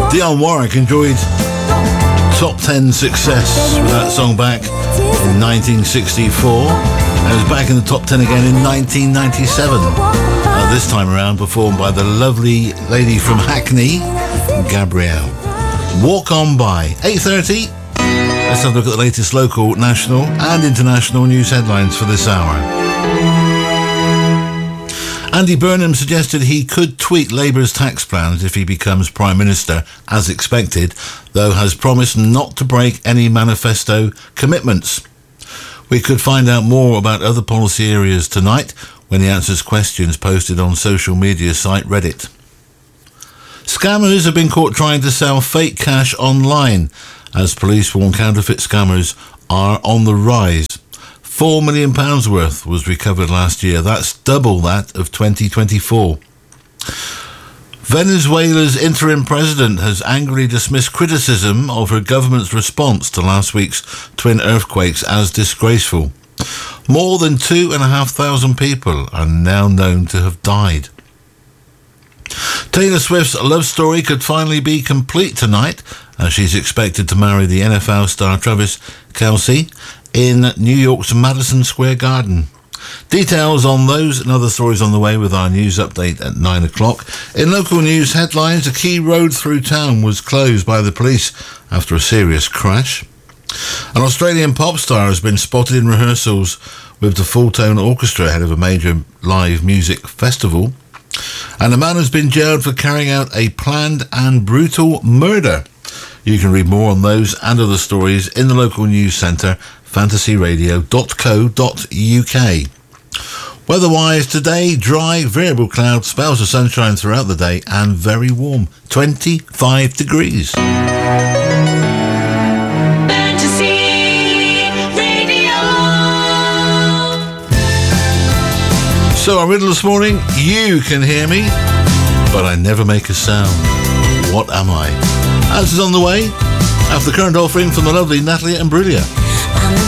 Dionne Warwick enjoyed top 10 success with that song back in 1964. And it was back in the top 10 again in 1997. This time around performed by the lovely lady from Hackney, Gabrielle. Walk On By. 8:30. Let's have a look at the latest local, national and international news headlines for this hour. Andy Burnham suggested he could tweak Labour's tax plans if he becomes Prime Minister, as expected, though has promised not to break any manifesto commitments. We could find out more about other policy areas tonight when he answers questions posted on social media site Reddit. Scammers have been caught trying to sell fake cash online, as police warn counterfeit scammers are on the rise. £4 million worth was recovered last year. That's double that of 2024. Venezuela's interim president has angrily dismissed criticism of her government's response to last week's twin earthquakes as disgraceful. More than 2,500 people are now known to have died. Taylor Swift's love story could finally be complete tonight, as she's expected to marry the NFL star Travis Kelce in New York's Madison Square Garden. Details on those and other stories on the way with our news update at 9 o'clock. In local news headlines, a key road through town was closed by the police after a serious crash. An Australian pop star has been spotted in rehearsals with the Full Tone Orchestra ahead of a major live music festival. And a man has been jailed for carrying out a planned and brutal murder. You can read more on those and other stories in the local news centre, fantasyradio.co.uk. Weather-wise today, dry, variable clouds, spells of sunshine throughout the day and very warm, 25 degrees. So our riddle this morning, you can hear me, but I never make a sound. What am I? Answers on the way after the current offering from the lovely Natalie Imbruglia.